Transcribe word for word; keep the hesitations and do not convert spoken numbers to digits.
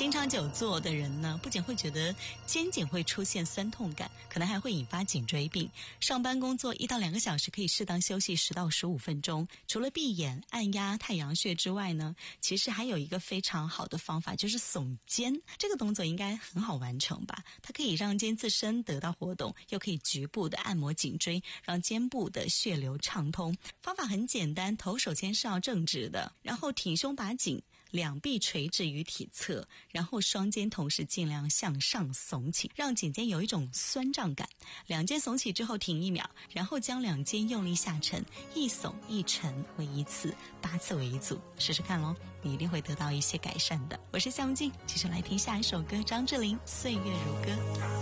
经常久坐的人呢，不仅会觉得肩颈会出现酸痛感，可能还会引发颈椎病。上班工作一到两个小时可以适当休息十到十五分钟。除了闭眼按压太阳穴之外呢，其实还有一个非常好的方法，就是耸肩。这个动作应该很好完成吧？它可以让肩自身得到活动，又可以局部的按摩颈椎，让肩部的血流畅通。方法很简单，头首先是要正直的，然后挺胸把颈，两臂垂直于体侧，然后双肩同时尽量向上耸起，让颈肩有一种酸胀感。两肩耸起之后停一秒，然后将两肩用力下沉，一耸一沉为一次，八次为一组，试试看咯，你一定会得到一些改善的。我是夏木静，继续来听下一首歌，张智霖《岁月如歌》。